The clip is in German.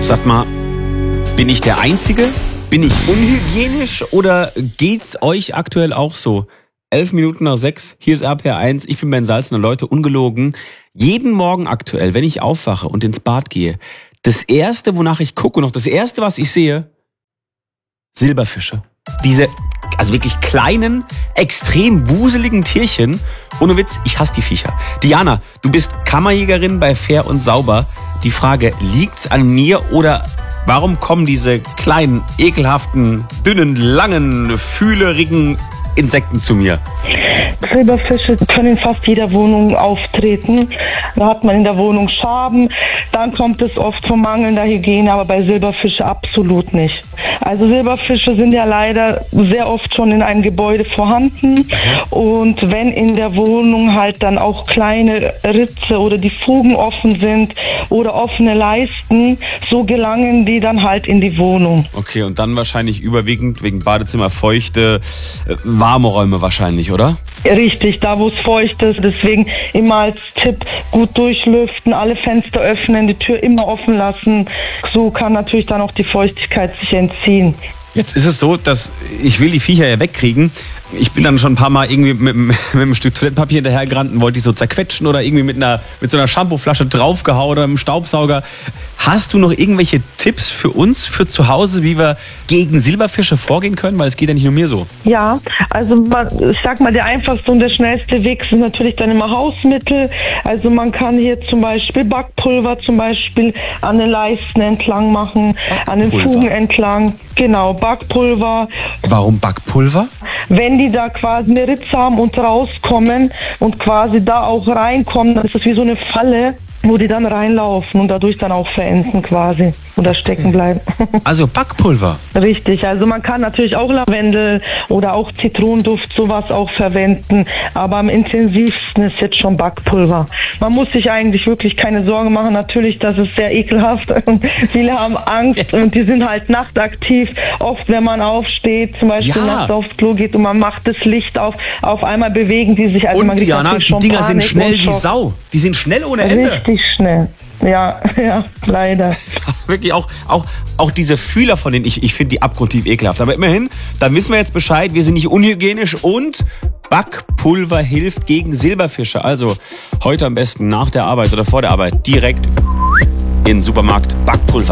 Sag mal, bin ich der Einzige? Bin ich unhygienisch oder geht's euch aktuell auch so? 6:11, hier ist RPR1, ich bin Ben Salzner, Leute, ungelogen. Jeden Morgen aktuell, wenn ich aufwache und ins Bad gehe, das Erste, wonach ich gucke, noch das Erste, was ich sehe, Silberfische. Diese, also wirklich kleinen, extrem wuseligen Tierchen. Ohne Witz, ich hasse die Viecher. Diana, du bist Kammerjägerin bei Fair und Sauber. Die Frage, liegt's an mir oder warum kommen diese kleinen, ekelhaften, dünnen, langen, fühlerigen Insekten zu mir? Silberfische können in fast jeder Wohnung auftreten. Da hat man in der Wohnung Schaben, dann kommt es oft von mangelnder Hygiene, aber bei Silberfische absolut nicht. Also Silberfische sind ja leider sehr oft schon in einem Gebäude vorhanden und wenn in der Wohnung halt dann auch kleine Ritze oder die Fugen offen sind oder offene Leisten, so gelangen die dann halt in die Wohnung. Okay, und dann wahrscheinlich überwiegend wegen Badezimmer feuchte, warme Räume wahrscheinlich, oder? Richtig, da wo es feucht ist. Deswegen immer als Tipp gut durchlüften, alle Fenster öffnen, die Tür immer offen lassen. So kann natürlich dann auch die Feuchtigkeit sich entziehen. Jetzt ist es so, dass ich will die Viecher ja wegkriegen. Ich bin dann schon ein paar Mal irgendwie mit einem Stück Toilettenpapier hinterhergerannt und wollte die so zerquetschen oder irgendwie mit so einer Shampooflasche draufgehauen oder mit einem Staubsauger. Hast du noch irgendwelche Tipps für uns, für zu Hause, wie wir gegen Silberfische vorgehen können? Weil es geht ja nicht nur mir so. Ja, also ich sag mal, der einfachste und der schnellste Weg sind natürlich dann immer Hausmittel. Also man kann hier zum Beispiel Backpulver zum Beispiel an den Leisten entlang machen, an den Fugen entlang. Genau, Backpulver. Warum Backpulver? Wenn die da quasi eine Ritze haben und rauskommen und quasi da auch reinkommen, dann ist das wie so eine Falle, wo die dann reinlaufen und dadurch dann auch verenden quasi oder stecken bleiben. Also Backpulver? Richtig, also man kann natürlich auch Lavendel oder auch Zitronenduft, sowas auch verwenden, aber am intensivsten ist jetzt schon Backpulver. Man muss sich eigentlich wirklich keine Sorgen machen, natürlich, das ist sehr ekelhaft. Viele haben Angst und die sind halt nachtaktiv. Oft, wenn man aufsteht, zum Beispiel nachts aufs Klo geht und man macht das Licht auf einmal bewegen die sich. Also und man Diana, die Dinger sind schnell wie Sau. Die sind schnell ohne Ende. Richtig schnell. Ja, leider. Wirklich auch diese Fühler von denen, ich finde die abgrundtief ekelhaft. Aber immerhin, da wissen wir jetzt Bescheid, wir sind nicht unhygienisch und Backpulver hilft gegen Silberfische. Also heute am besten nach der Arbeit oder vor der Arbeit direkt in den Supermarkt Backpulver.